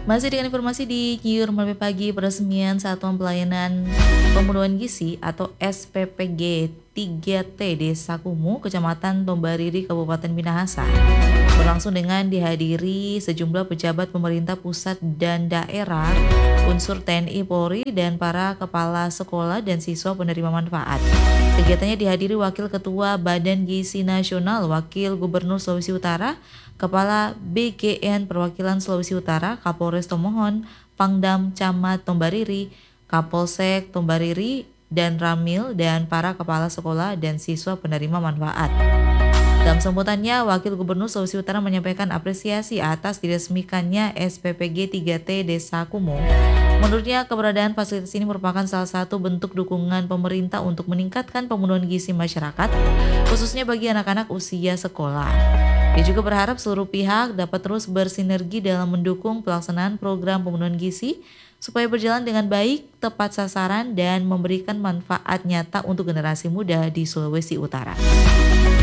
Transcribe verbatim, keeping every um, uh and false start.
Masih dengan informasi di Kiur Melalui Pagi, peresmian Satuan Pelayanan Pemenuhan Gizi atau S P P G tiga T Desa Kumu, Kecamatan Tombariri, Kabupaten Minahasa, berlangsung dengan dihadiri sejumlah pejabat pemerintah pusat dan daerah, unsur T N I Polri, dan para kepala sekolah dan siswa penerima manfaat. Kegiatannya dihadiri Wakil Ketua Badan Gizi Nasional, Wakil Gubernur Sulawesi Utara, Kepala B G N Perwakilan Sulawesi Utara, Kapolres Tomohon, Pangdam Camat Tombariri, Kapolsek Tombariri, dan Ramil, dan para kepala sekolah dan siswa penerima manfaat. Dalam sambutannya, Wakil Gubernur Sulawesi Utara menyampaikan apresiasi atas diresmikannya S P P G tiga T Desa Kumu. Menurutnya, keberadaan fasilitas ini merupakan salah satu bentuk dukungan pemerintah untuk meningkatkan pemenuhan gizi masyarakat, khususnya bagi anak-anak usia sekolah. Dia juga berharap seluruh pihak dapat terus bersinergi dalam mendukung pelaksanaan program pemenuhan gizi supaya berjalan dengan baik, tepat sasaran, dan memberikan manfaat nyata untuk generasi muda di Sulawesi Utara.